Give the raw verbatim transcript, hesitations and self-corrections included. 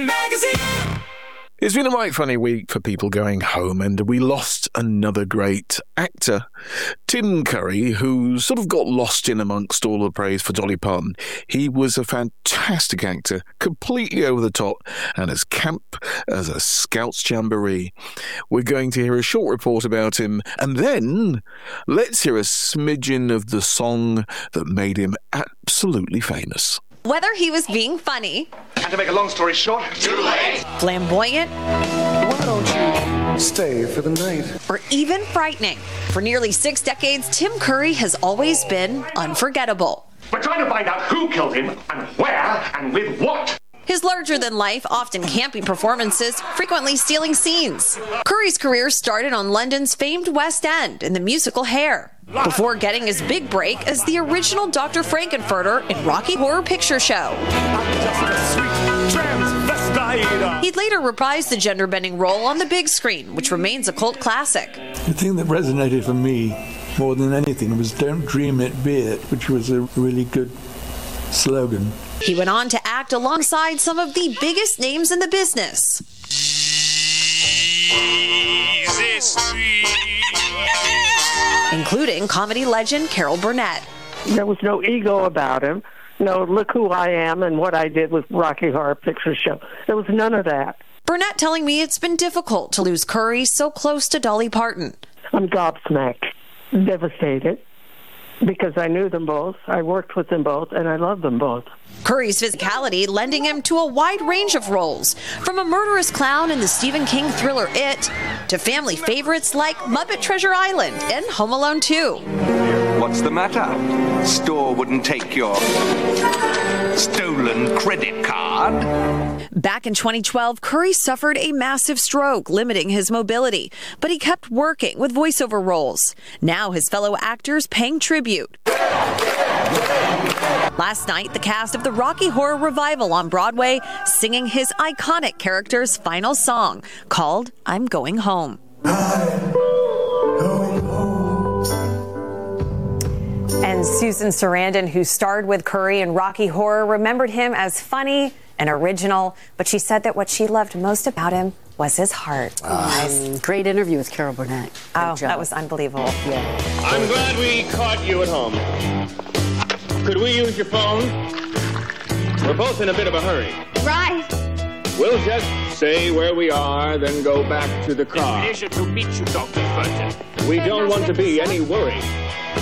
It's been a right funny week for people going home, and we lost another great actor. Tim Curry, who sort of got lost in amongst all the praise for Dolly Parton. He was a fantastic actor, completely over the top, and as camp as a Scouts Jamboree. We're going to hear a short report about him, and then let's hear a smidgen of the song that made him absolutely famous. Whether he was being funny, and to make a long story short, too late, flamboyant, why don't you stay for the night, or even frightening, for nearly six decades, Tim Curry has always been unforgettable. We're trying to find out who killed him, and where, and with what. His larger-than-life, often campy performances frequently stealing scenes. Curry's career started on London's famed West End in the musical Hair, before getting his big break as the original Doctor Frankenfurter in Rocky Horror Picture Show. He'd later reprise the gender-bending role on the big screen, which remains a cult classic. The thing that resonated for me more than anything was "Don't Dream It, Be It," which was a really good slogan. He went on to act alongside some of the biggest names in the business, including comedy legend Carol Burnett. There was no ego about him. No, look who I am and what I did with Rocky Horror Picture Show. There was none of that. Burnett telling me it's been difficult to lose Curry so close to Dolly Parton. I'm gobsmacked, devastated, because I knew them both, I worked with them both, and I love them both. Curry's physicality lending him to a wide range of roles, from a murderous clown in the Stephen King thriller It, to family favorites like Muppet Treasure Island and Home Alone two. What's the matter? Store wouldn't take your stolen credit card? Back in twenty twelve, Curry suffered a massive stroke, limiting his mobility, but he kept working with voiceover roles. Now his fellow actors paying tribute. Last night, the cast of the Rocky Horror Revival on Broadway singing his iconic character's final song, called I'm Going Home. I'm going home. And Susan Sarandon, who starred with Curry in Rocky Horror, remembered him as funny and original, but she said that what she loved most about him was his heart. Uh, um, great interview with Carol Burnett. Great oh, job. That was unbelievable. Yeah. I'm glad we caught you at home. Could we use your phone? We're both in a bit of a hurry. Right. We'll just say where we are, then go back to the car. It's a pleasure to meet you, Doctor Furton. We don't want to be any worry.